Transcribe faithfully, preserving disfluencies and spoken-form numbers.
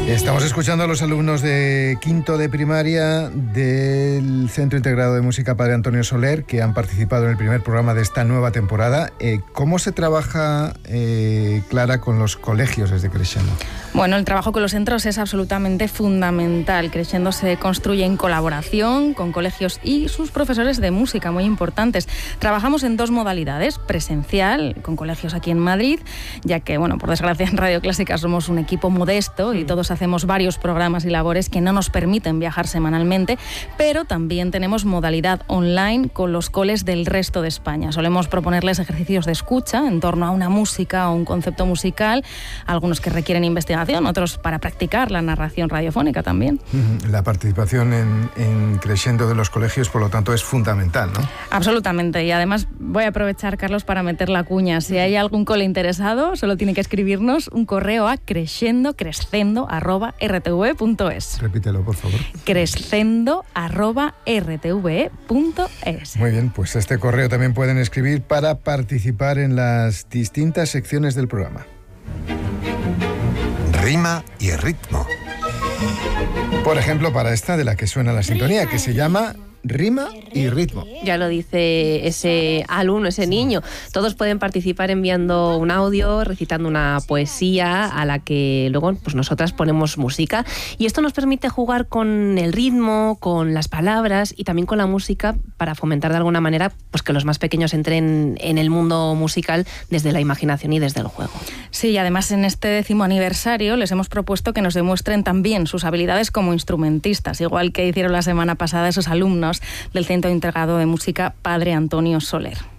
Estamos escuchando a los alumnos de quinto de primaria del Centro Integrado de Música Padre Antonio Soler, que han participado en el primer programa de esta nueva temporada. Eh, ¿Cómo se trabaja, eh, Clara, con los colegios desde Crescendo? Bueno, el trabajo con los centros es absolutamente fundamental. Crescendo se construye en colaboración con colegios y sus profesores de música, muy importantes. Trabajamos en dos modalidades: presencial, con colegios aquí en Madrid, ya que, bueno, por desgracia en Radio Clásica somos un equipo modesto y todos hacemos varios programas y labores que no nos permiten viajar semanalmente, pero también tenemos modalidad online con los coles del resto de España. Solemos proponerles ejercicios de escucha en torno a una música o un concepto musical, algunos que requieren investigación, otros para practicar la narración radiofónica también. La participación en, en Crescendo de los colegios, por lo tanto, es fundamental, ¿no? Absolutamente, y además voy a aprovechar, Carlos, para meter la cuña. Si hay algún cole interesado, solo tiene que escribirnos un correo a crescendo, crescendo, arroba rtve punto es. Repítelo, por favor. Crescendo, arroba rtve punto es. Muy bien, pues este correo también pueden escribir para participar en las distintas secciones del programa. Rima y ritmo. Por ejemplo, para esta de la que suena la sintonía, que se llama Rima y Ritmo. Ya lo dice ese alumno, ese niño. Todos pueden participar enviando un audio, recitando una poesía a la que luego pues nosotras ponemos música. Y esto nos permite jugar con el ritmo, con las palabras y también con la música para fomentar de alguna manera pues que los más pequeños entren en el mundo musical desde la imaginación y desde el juego. Sí, y además en este décimo aniversario les hemos propuesto que nos demuestren también sus habilidades como instrumentistas, igual que hicieron la semana pasada esos alumnos del Centro Integrado de Música Padre Antonio Soler.